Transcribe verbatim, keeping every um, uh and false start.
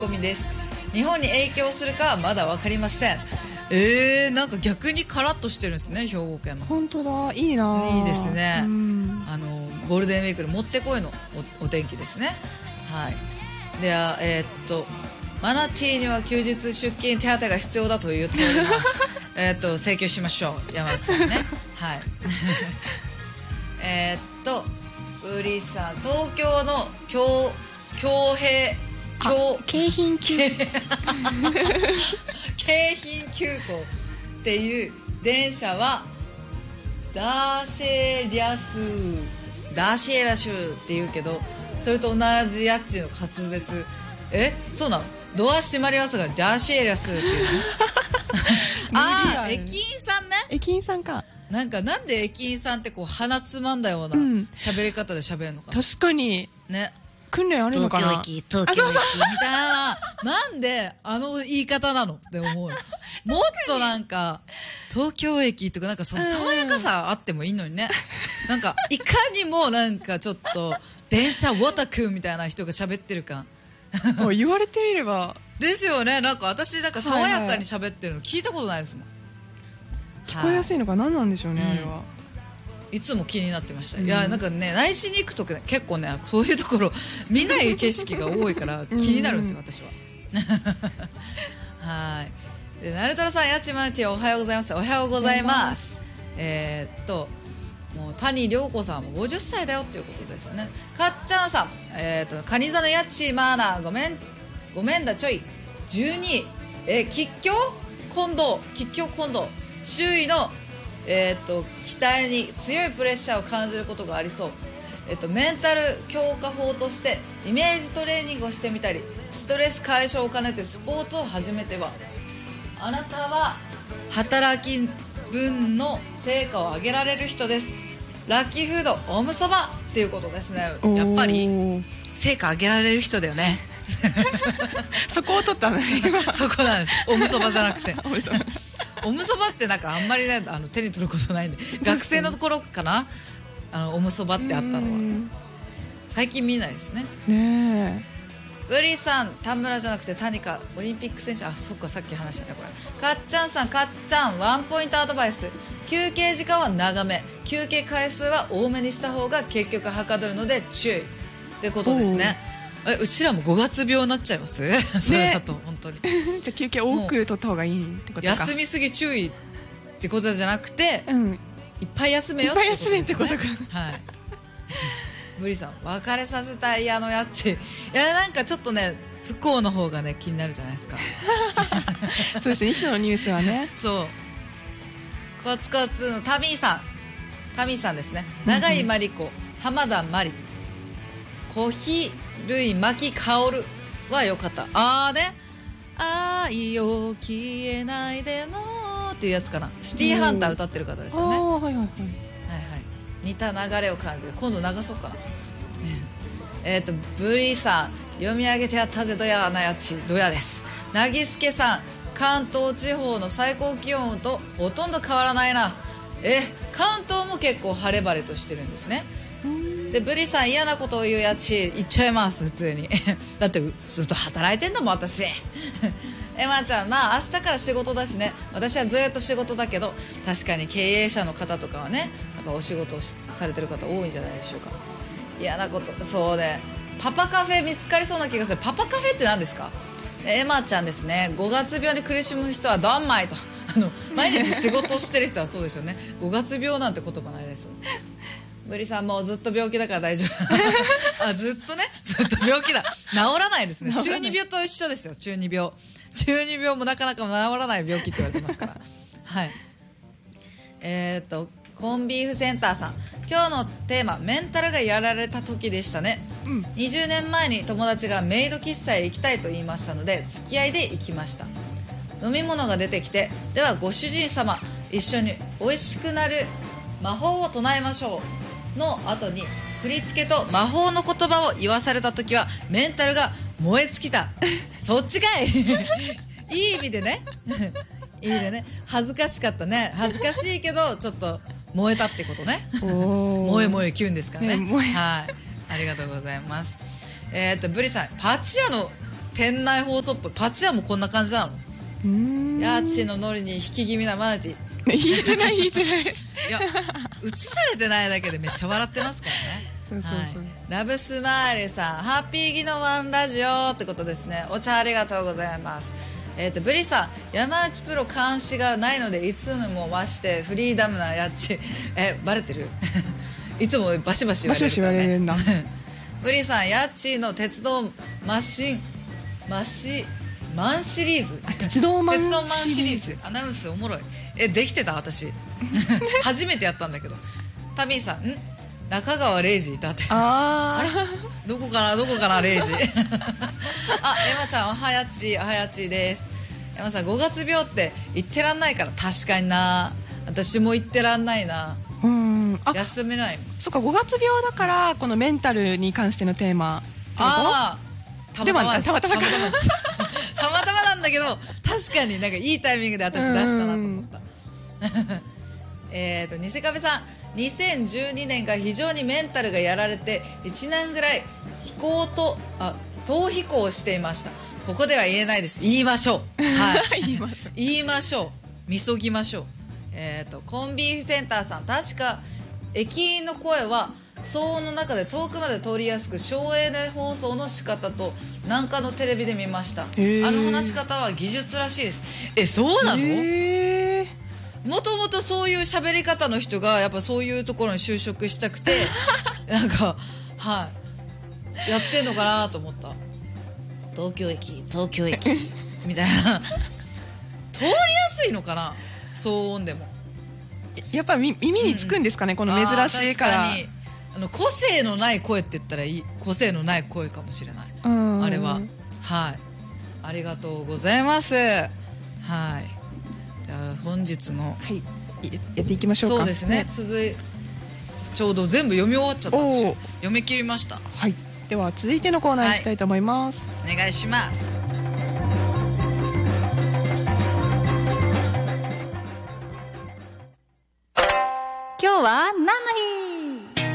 コミです。日本に影響するかはまだ分かりません。えー、なんか逆にカラッとしてるんですね、兵庫県の。 本当だ、いいな。 いいですね。 うん、 あのゴールデンウィークのもってこいの お, お天気ですね。はい。では、えー、っとマナティーには休日出勤手当が必要だと言っております。えっと請求しましょう、山内さんね。はい。えっとウリさん、東京の京京平京京浜急京浜急行っていう電車はダーシェリアスダーシェラシュって言うけど、それと同じ家賃の滑舌。え、そうなの？ドア閉まりますがジャーシェリアスっていうの。ああ、駅員さんね。 駅員さんか。 なんかなんで駅員さんってこう鼻つまんだような喋り方で喋るのかな、 うん、確かにね。 訓練あるのかな。 東京駅東京駅みたいな。なんであの言い方なのって思う。もっとなんか東京駅とかなんかその爽やかさあってもいいのにね。なんかいかにもなんかちょっと電車オタクみたいな人が喋ってる感。 もう言われてみればですよね。なんか私なんか爽やかに喋ってるの聞いたことないですもん。 聞こえやすいのか何なんでしょうね、うん、あれは。 いつも気になってました。うん、いやなんかね、内地に行くと結構ねそういうところ見ない景色が多いから気になるんですよ、私は。はい。で、ナルトラさん、やちまるティおはようございます。おはようございます。えー、っともう谷涼子さんもごじゅっさいだよっていうことですね。かっちゃんさん、えー、っとカニ座のやちまーな、ごめんごめんだちょいじゅうに、え吉祥近藤吉祥近藤、周囲のえー、と期待に強いプレッシャーを感じることがありそう。えー、とメンタル強化法としてイメージトレーニングをしてみたり、ストレス解消を兼ねてスポーツを始めては。あなたは働き分の成果を上げられる人です。ラッキーフードオムそばっていうことですね。やっぱり成果上げられる人だよね。 そこを取ったのね。 そこなんです。オムそばじゃなくて。おむそばってなんかあんまりね、あの手に取ることないんで、学生のところかな、あのおむそばってあったのは最近見ないですね。 ねえ、ウリさん、田村じゃなくて谷か、オリンピック選手。あ、そっか、さっき話したねこれ。かっちゃんさん、かっちゃんワンポイントアドバイス。休憩時間は長め、休憩回数は多めにした方が結局はかどるので注意ってことですね。え、うちらもごがつ病になっちゃいます、ね、それだと本当に。 じゃあ休憩多く取った方がいいってことか。 休みすぎ注意ってことじゃなくて、 うん、 いっぱい休めよってことですね。 いっぱい休めってことか。 はい。ブリさん、別れさせたいあのやっち。いや、なんかちょっとね、不幸の方がね気になるじゃないですか。 そうですね、一緒のニュースはね。 そう。コツコツのタミーさん、タミーさんですね。永井真理子、浜田真理、コーヒー類巻薫は良かった。あーね、愛を消えないでもっていうやつかな。シティーハンター歌ってる方ですよね。 あ、はいはいはい、はいはい、 似た流れを感じる。今度流そうかな。えっとブリさん、読み上げてやったぜどやなやちどやです。なぎすけさん、関東地方の最高気温とほとんど変わらないな。え、関東も結構晴れ晴れとしてるんですね。で、ブリさん、嫌なことを言うやち言っちゃいます、普通に。だってずっと働いてんだもん私。エマちゃん、まあ明日から仕事だしね。私はずっと仕事だけど、確かに経営者の方とかはね、やっぱお仕事をされてる方多いんじゃないでしょうか。嫌なこと、そうね、パパカフェ見つかりそうな気がする。パパカフェって何ですか？エマちゃんですね、ごがつ病に苦しむ人はどんまいと。あの毎日仕事してる人はそうですよね。ごがつ病なんて言葉ないですよ。ブリさん、もうずっと病気だから大丈夫。あ、ずっとね、ずっと病気だ。治らないですね。中二病と一緒ですよ、中二病。中二病もなかなか治らない病気って言われてますから。はい。えっとコンビーフセンターさん、今日のテーマ、メンタルがやられた時でしたね。うん、にじゅうねんまえに友達がメイド喫茶へ行きたいと言いましたので、付き合いで行きました。飲み物が出てきて、ではご主人様、一緒に美味しくなる魔法を唱えましょうの後に、振り付けと魔法の言葉を言わされた時はメンタルが燃え尽きた。そっちかい。いい意味でね。いい意味でね。恥ずかしかったね。恥ずかしいけどちょっと燃えたってことね。燃え燃えキュンですからね。はい、ありがとうございます。えー、っとブリさん、パチ屋の店内放送っぽい。パチ屋もこんな感じなの。 うーんヤッチのノリに引き気味なマナティ。 弾いてない弾いてないいや映されてないだけでめっちゃ笑ってますからね。 そうそうそう、 はい、ラブスマイルさん、ハッピーギノワンラジオってことですね。お茶ありがとうございます。えーとブリさん、山内プロ監視がないのでいつも増してフリーダムなやっちえバレてるいつもバシバシ言われるから、ね、 バシバシ言われるんだブリさん、やっちの鉄道マシンマシマンシリーズ鉄道マン鉄道マンシリーシリズアナウンスおもろい。えできてた私初めてやったんだけど。タミーさん、ん中川玲治いたって。 ああれどこかなどこかな玲治あ、エマちゃん、おはやちおはやちです。エマさん、ごがつ病って言ってらんないから。確かにな、私も言ってらんないな。 ーうんあ休めないもん。 そっか、ごがつ病だからこのメンタルに関してのテーマってこと？ ああたまたまです。 でもたまたまかたまたまですたまたまなんだけど、確かになんかいいタイミングで私出したなと思ったえっとニセカベさん、にせんじゅうにねんが非常にメンタルがやられていちねんぐらい飛行とあ逃避行をしていました。ここでは言えないです。言いましょう、はい、 言いましょう言いましょうみそぎましょう。えっとコンビーフセンターさん、確か駅員の声は騒音の中で遠くまで通りやすく、省エネ放送の仕方と南下のテレビで見ました。あの話し方は技術らしいです。え、そうなの？ へーもともとそういう喋り方の人がやっぱそういうところに就職したくてなんかはいやってんのかなと思った。東京駅東京駅みたいな通りやすいのかな、騒音でも。 やっぱり耳につくんですかね、うん、この珍しいから。 あ、確かにあの個性のない声って言ったらいい、個性のない声かもしれない、 うん、 あれは。はい、ありがとうございます。はい、じゃあ本日の、 はい、やっていきましょうか。 そうですね、続いちょうど全部読み終わっちゃったんですよ。読み切りました。 はい、では続いてのコーナーいきたいと思います、 はい、お願いします。 今日は何の日？